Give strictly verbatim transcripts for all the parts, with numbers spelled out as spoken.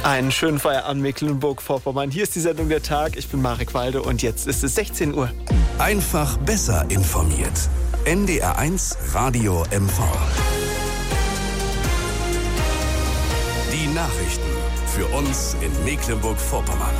Einen schönen Feierabend Mecklenburg-Vorpommern. Hier ist die Sendung Der Tag. Ich bin Marek Walde und jetzt ist es sechzehn Uhr. Einfach besser informiert. N D R eins Radio M V. Die Nachrichten für uns in Mecklenburg-Vorpommern.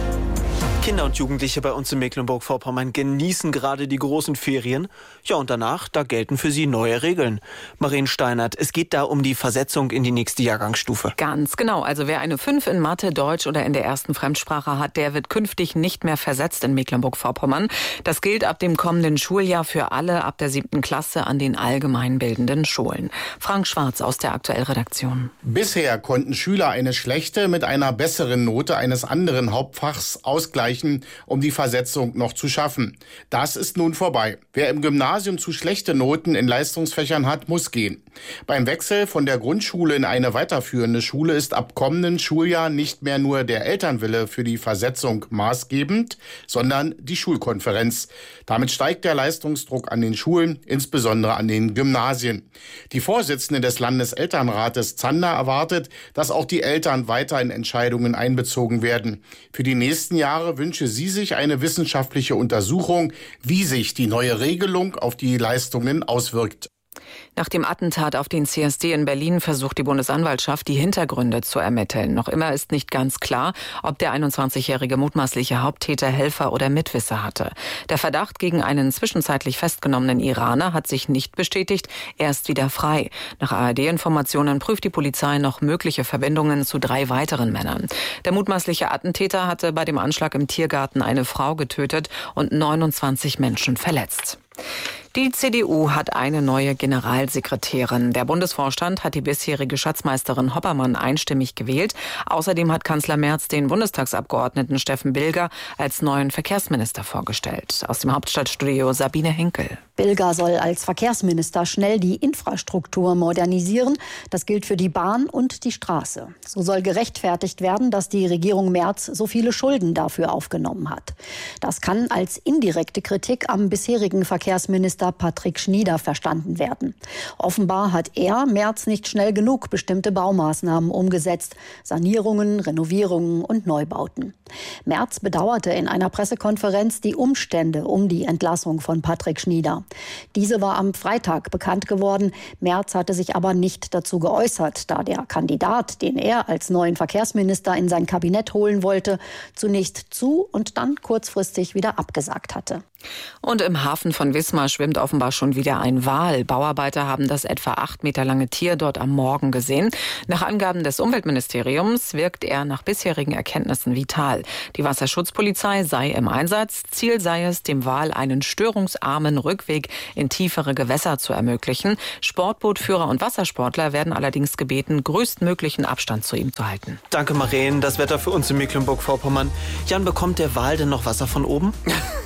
Kinder und Jugendliche bei uns in Mecklenburg-Vorpommern genießen gerade die großen Ferien. Ja, und danach, da gelten für sie neue Regeln. Marien Steinert, es geht da um die Versetzung in die nächste Jahrgangsstufe. Ganz genau. Also wer eine fünf in Mathe, Deutsch oder in der ersten Fremdsprache hat, der wird künftig nicht mehr versetzt in Mecklenburg-Vorpommern. Das gilt ab dem kommenden Schuljahr für alle ab der siebten Klasse an den allgemeinbildenden Schulen. Frank Schwarz aus der Aktuell-Redaktion. Bisher konnten Schüler eine schlechte mit einer besseren Note eines anderen Hauptfachs ausgleichen, um die Versetzung noch zu schaffen. Das ist nun vorbei. Wer im Gymnasium zu schlechte Noten in Leistungsfächern hat, muss gehen. Beim Wechsel von der Grundschule in eine weiterführende Schule ist ab kommenden Schuljahr nicht mehr nur der Elternwille für die Versetzung maßgebend, sondern die Schulkonferenz. Damit steigt der Leistungsdruck an den Schulen, insbesondere an den Gymnasien. Die Vorsitzende des Landeselternrates Zander erwartet, dass auch die Eltern weiter in Entscheidungen einbezogen werden. Für die nächsten Jahre wünsche sie sich eine wissenschaftliche Untersuchung, wie sich die neue Regelung auf die Leistungen auswirkt. Nach dem Attentat auf den C S D in Berlin versucht die Bundesanwaltschaft, die Hintergründe zu ermitteln. Noch immer ist nicht ganz klar, ob der einundzwanzigjährige mutmaßliche Haupttäter Helfer oder Mitwisser hatte. Der Verdacht gegen einen zwischenzeitlich festgenommenen Iraner hat sich nicht bestätigt, er ist wieder frei. Nach A R D-Informationen prüft die Polizei noch mögliche Verbindungen zu drei weiteren Männern. Der mutmaßliche Attentäter hatte bei dem Anschlag im Tiergarten eine Frau getötet und neunundzwanzig Menschen verletzt. Die C D U hat eine neue Generalsekretärin. Der Bundesvorstand hat die bisherige Schatzmeisterin Hoppermann einstimmig gewählt. Außerdem hat Kanzler Merz den Bundestagsabgeordneten Steffen Bilger als neuen Verkehrsminister vorgestellt. Aus dem Hauptstadtstudio Sabine Henkel. Bilger soll als Verkehrsminister schnell die Infrastruktur modernisieren. Das gilt für die Bahn und die Straße. So soll gerechtfertigt werden, dass die Regierung Merz so viele Schulden dafür aufgenommen hat. Das kann als indirekte Kritik am bisherigen Verkehrsminister Patrick Schnieder verstanden werden. Offenbar hat er, Merz, nicht schnell genug bestimmte Baumaßnahmen umgesetzt. Sanierungen, Renovierungen und Neubauten. Merz bedauerte in einer Pressekonferenz die Umstände um die Entlassung von Patrick Schnieder. Diese war am Freitag bekannt geworden. Merz hatte sich aber nicht dazu geäußert, da der Kandidat, den er als neuen Verkehrsminister in sein Kabinett holen wollte, zunächst zu und dann kurzfristig wieder abgesagt hatte. Und im Hafen von Wismar schwimmt offenbar schon wieder ein Wal. Bauarbeiter haben das etwa acht Meter lange Tier dort am Morgen gesehen. Nach Angaben des Umweltministeriums wirkt er nach bisherigen Erkenntnissen vital. Die Wasserschutzpolizei sei im Einsatz. Ziel sei es, dem Wal einen störungsarmen Rückweg in tiefere Gewässer zu ermöglichen. Sportbootführer und Wassersportler werden allerdings gebeten, größtmöglichen Abstand zu ihm zu halten. Danke, Marien. Das Wetter für uns in Mecklenburg-Vorpommern. Jan, bekommt der Wal denn noch Wasser von oben?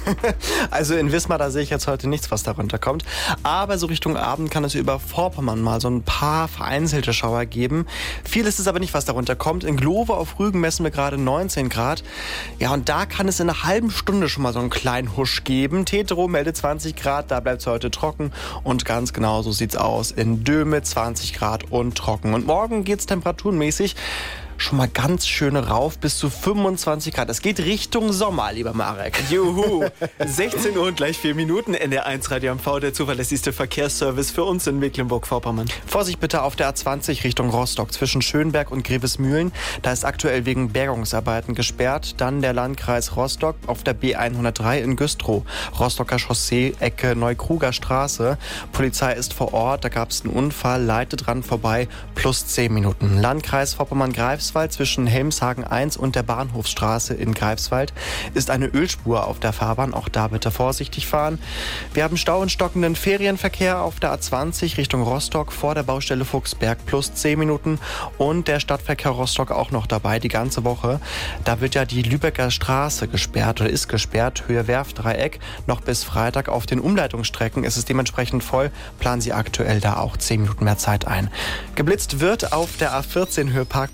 Also in Wismar, da sehe ich jetzt heute nichts, was darunter kommt. Aber so Richtung Abend kann es über Vorpommern mal so ein paar vereinzelte Schauer geben. Viel ist es aber nicht, was darunter kommt. In Glowe auf Rügen messen wir gerade neunzehn Grad. Ja, und da kann es in einer halben Stunde schon mal so einen kleinen Husch geben. Tetero meldet zwanzig Grad, da bleibt es heute trocken. Und ganz genau so sieht's aus. In Döme zwanzig Grad und trocken. Und morgen geht's temperaturenmäßig schon mal ganz schön rauf bis zu fünfundzwanzig Grad. Es geht Richtung Sommer, lieber Marek. Juhu! sechzehn Uhr und gleich vier Minuten. N D R eins Radio M V, der zuverlässigste Verkehrsservice für uns in Mecklenburg-Vorpommern. Vorsicht bitte auf der A zwanzig Richtung Rostock zwischen Schönberg und Grevesmühlen. Da ist aktuell wegen Bergungsarbeiten gesperrt. Dann der Landkreis Rostock auf der B hundertdrei in Güstrow. Rostocker Chaussee, Ecke Neukruger Straße. Polizei ist vor Ort, da gab es einen Unfall, leitet dran vorbei, plus zehn Minuten. Landkreis Vorpommern-Greifswald zwischen Helmshagen eins und der Bahnhofsstraße in Greifswald ist eine Ölspur auf der Fahrbahn. Auch da bitte vorsichtig fahren. Wir haben Stau und stockenden Ferienverkehr auf der A zwanzig Richtung Rostock vor der Baustelle Fuchsberg plus zehn Minuten und der Stadtverkehr Rostock auch noch dabei die ganze Woche. Da wird ja die Lübecker Straße gesperrt oder ist gesperrt, Höhe Werftdreieck. Noch bis Freitag auf den Umleitungsstrecken ist es dementsprechend voll. Planen Sie aktuell da auch zehn Minuten mehr Zeit ein. Geblitzt wird auf der A vierzehn Höhe Parkplatz Plath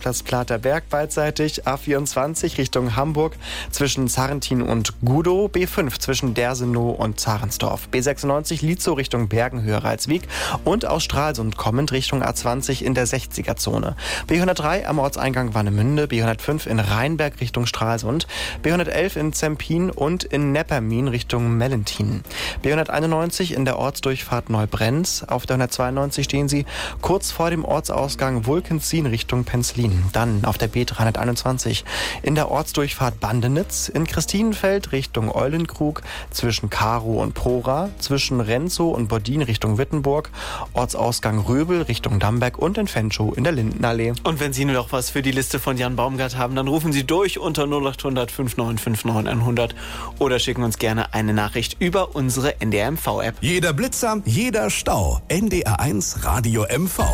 Waterberg beidseitig, A vierundzwanzig Richtung Hamburg zwischen Zarrentin und Gudow, B fünf zwischen Dersenow und Zarensdorf, B sechsundneunzig Lietzow Richtung Bergen-Höhe-Ralswiek und aus Stralsund kommend Richtung A zwanzig in der sechziger-Zone, B hundertdrei am Ortseingang Warnemünde, B hundertfünf in Rheinberg Richtung Stralsund, B hundertelf in Zempin und in Neppermin Richtung Mellenthin, B hunderteinundneunzig in der Ortsdurchfahrt Neubrenz, auf der hundertzweiundneunzig stehen Sie kurz vor dem Ortsausgang Wulkenzien Richtung Penzlin. Dann auf der B dreihunderteinundzwanzig in der Ortsdurchfahrt Bandenitz, in Christinenfeld Richtung Eulenkrug, zwischen Karow und Pora, zwischen Renzow und Bodin Richtung Wittenburg, Ortsausgang Röbel Richtung Damberg und in Fenschow in der Lindenallee. Und wenn Sie nur noch was für die Liste von Jan Baumgart haben, dann rufen Sie durch unter null acht hundert fünf neun fünf neun hundert oder schicken uns gerne eine Nachricht über unsere N D R M V-App. Jeder Blitzer, jeder Stau. N D R eins Radio M V.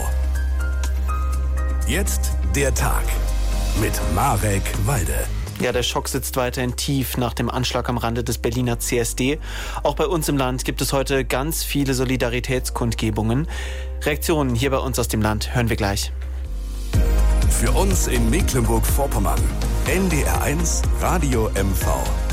Jetzt der Tag mit Marek Walde. Ja, der Schock sitzt weiterhin tief nach dem Anschlag am Rande des Berliner C S D. Auch bei uns im Land gibt es heute ganz viele Solidaritätskundgebungen. Reaktionen hier bei uns aus dem Land hören wir gleich. Für uns in Mecklenburg-Vorpommern. N D R eins Radio M V.